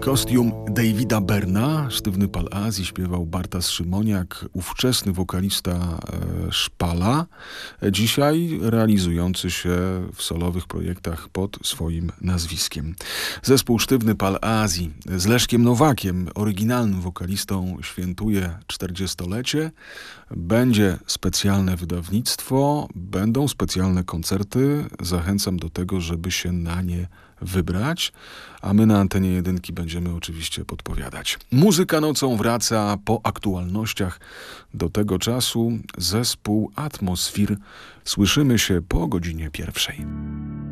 Kostium Davida Berna, Sztywny Pal Azji śpiewał Bartas Szymoniak, ówczesny wokalista Szpala, dzisiaj realizujący się w solowych projektach pod swoim nazwiskiem. Zespół Sztywny Pal Azji z Leszkiem Nowakiem, oryginalnym wokalistą, świętuje 40-lecie. Będzie specjalne wydawnictwo, będą specjalne koncerty. Zachęcam do tego, żeby się na nie wybrać, a my na antenie jedynki będziemy oczywiście podpowiadać. Muzyka nocą wraca po aktualnościach. Do tego czasu zespół Atmosfir. Słyszymy się po godzinie 1.